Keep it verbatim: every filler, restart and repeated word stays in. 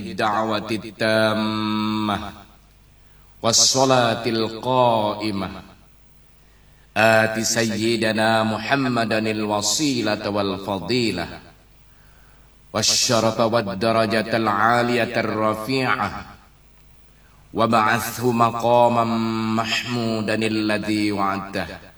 الدعوة التامة والصلاة القائمة آت سيدنا محمدا الوسيلة والفضيلة والشرف والدرجة العالية الرفيعة وبعثه مقاما محمودا الذي وعدته